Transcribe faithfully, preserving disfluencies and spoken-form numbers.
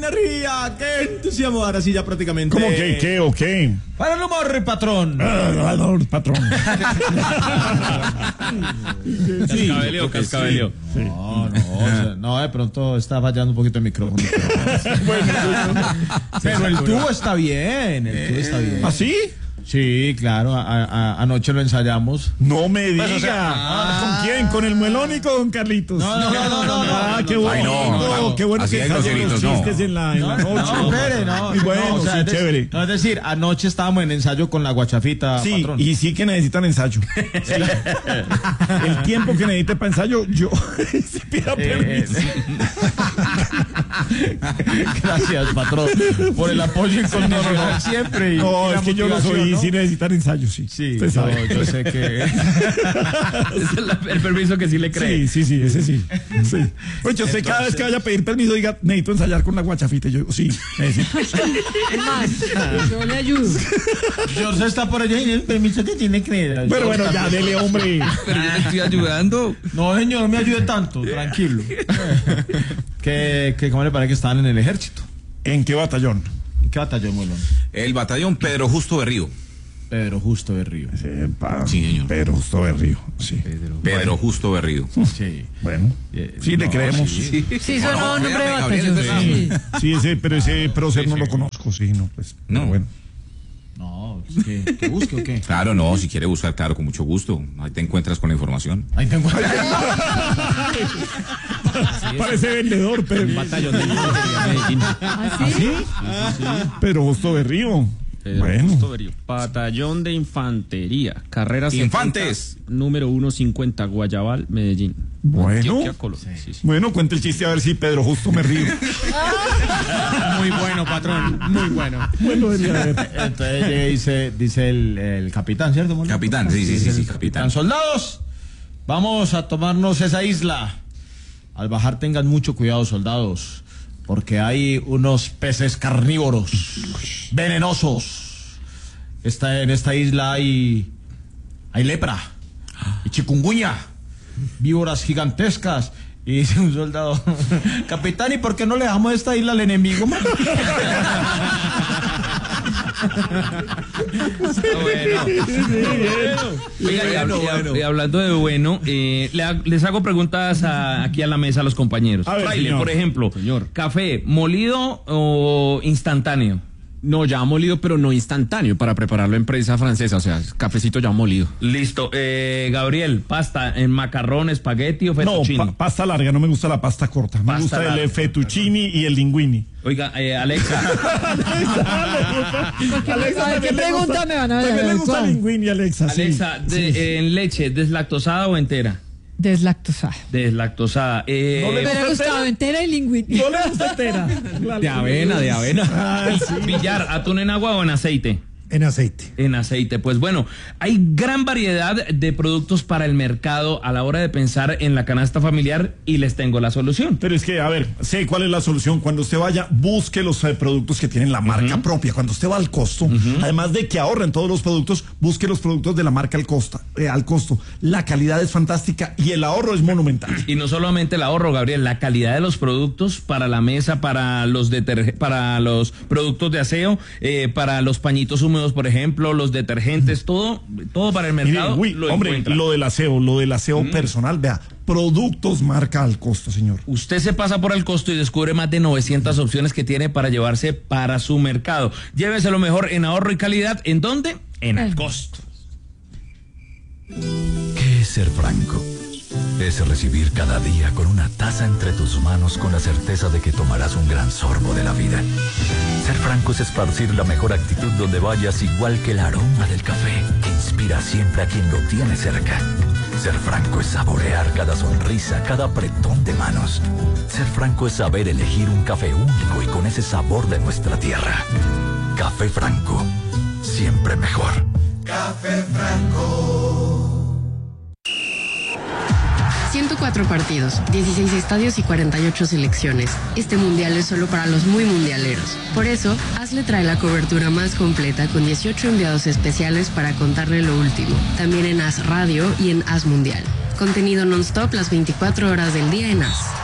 energía, qué entusiasmo. Ahora sí, ya prácticamente. ¿Cómo que qué o qué? Para el humor, patrón. Ah, patrón. Sí, cascabeleo, cascabeleo. Sí. No, no, o sea, no, de pronto está fallando un poquito el micrófono. Pero, bueno, pero el tubo está bien, el tubo está bien. ¿Ah, sí? Sí, claro, a, a, anoche lo ensayamos. No me diga. Pues, o sea, ah, ¿con quién? ¿Con el muelónico o con Carlitos? No, no, no, no, no, no. Ah, qué bueno. Ay, no, no, no. Qué bueno Así que hay hacen los groseritos, chistes no. en la, en la noche. No, espere, no. Muy bueno, no, o sea, sí, es decir, chévere. No, es decir, anoche estábamos en ensayo con la guachafita, Sí, patrón. y sí que necesitan ensayo. Sí. El tiempo que necesite para ensayo, yo sí pida permiso. Gracias, patrón, por el apoyo incondicional siempre. Y, No, y es que yo lo soy, ¿no? sí necesitan ensayo, sí. Sí, Usted yo, sabe. yo sé que... Ese es la- el permiso que sí le cree. Sí, sí, sí, ese sí. sí. Pues yo sé, cada vez que vaya a pedir permiso, diga, necesito ensayar con la guachafita. Y yo digo, sí, necesito. Es más, yo le ayudo. George está por allá y el permiso que tiene que... Pero bueno, ya, dele, hombre. Pero yo le estoy ayudando. No, señor, no me ayude tanto, tranquilo. que, que, ¿cómo le parece que estaban en el ejército? ¿En qué batallón? ¿En qué batallón, Molón? El batallón Pedro Justo Berrío. Pedro Justo de Río. Sí, pa, Sí, señor. Pedro Justo Berrío, sí. Pedro Justo Berrío. Sí. Bueno, Eh, sí, le no, creemos. sí. Sí, Sí, sonó No, no, nombre de créame, Gabriel, batallón. es verdad. Sí. ese, pero ese prócer no lo conozco, sí, no, pues. No. pero bueno. No, ¿qué, qué busque o qué? Claro, no, si quiere buscar, claro, con mucho gusto. Ahí te encuentras con la información. Ahí tengo. Parece vendedor, pero. Batallón de Medellín. ¿Ah, sí? Pero Justo Berrío. Bueno. Batallón de Infantería. Carrera Infantes. setenta, número ciento cincuenta, Guayabal, Medellín. Bueno. Antioquia, Colombia. Sí, sí. Bueno, cuenta el chiste a ver si Pedro Justo me río. Muy bueno, patrón. Muy bueno. Bueno, debería haber. Entonces llega y dice, dice el, el capitán, ¿cierto, Molón? Capitán, sí, sí, Dice sí, el sí, capitán. Soldados, vamos a tomarnos esa isla. Al bajar tengan mucho cuidado, soldados, porque hay unos peces carnívoros, venenosos. Esta, en esta isla hay, hay lepra y chikungunya, víboras gigantescas. Y dice un soldado, capitán, ¿y por qué no le dejamos esta isla al enemigo, man? Bueno. Oiga, y, hab- y hab- y hablando de bueno, eh, le ha- les hago preguntas a- aquí a la mesa a los compañeros. A ver, Fraile, señor. por ejemplo, Señor. ¿café molido o instantáneo? No, ya molido, pero no instantáneo para prepararlo en prensa francesa, o sea, cafecito ya molido. Listo. Eh, Gabriel, pasta en macarrón, espagueti o No, fettuccine. pa- pasta larga, no me gusta la pasta corta. Me Pasta gusta larga. el fettuccini y el linguini. Oiga, eh, Alexa. Alexa, ¿Sabe qué también le pregunta gusta- me van a También le ver? gusta ¿Cuál? el linguini, Alexa. sí. Alexa, de- Sí. eh, en leche, ¿deslactosada o entera? Deslactosada. Deslactosada. Eh, No le Me hubiera gustado entera y lingüín. No le gusta entera. De avena, de avena. Ah, sí. Billar, ¿atún en agua o en aceite? En aceite. En aceite. Pues bueno, hay gran variedad de productos para el mercado a la hora de pensar en la canasta familiar y les tengo la solución. Pero es que, a ver, sé cuál es la solución. Cuando usted vaya, busque los eh, productos que tienen la marca propia. Cuando usted va al costo, además de que ahorren todos los productos, busque los productos de la marca al, costa, eh, al costo. La calidad es fantástica y el ahorro es monumental. Y no solamente el ahorro, Gabriel, la calidad de los productos para la mesa, para los deterg- para los productos de aseo, eh, para los pañitos húmedos, por ejemplo, los detergentes, todo, todo para el Mire, mercado. uy, lo hombre, encuentra. lo del aseo, lo del aseo personal, vea, productos marca al costo, señor. Usted se pasa por el costo y descubre más de novecientas opciones que tiene para llevarse para su mercado. Llévese lo mejor en ahorro y calidad. ¿En dónde? En el costo. ¿Qué es ser franco? Es recibir cada día con una taza entre tus manos con la certeza de que tomarás un gran sorbo de la vida. Ser franco es esparcir la mejor actitud donde vayas, igual que el aroma del café que inspira siempre a quien lo tiene cerca. Ser franco es saborear cada sonrisa, cada apretón de manos. Ser franco es saber elegir un café único y con ese sabor de nuestra tierra. Café Franco, siempre mejor. ciento cuatro partidos, dieciséis estadios y cuarenta y ocho selecciones. Este mundial es solo para los muy mundialeros. Por eso, Hazle trae la cobertura más completa con dieciocho enviados especiales para contarle lo último. También en Haz Radio y en Haz Mundial. Contenido non-stop las veinticuatro horas del día en Haz.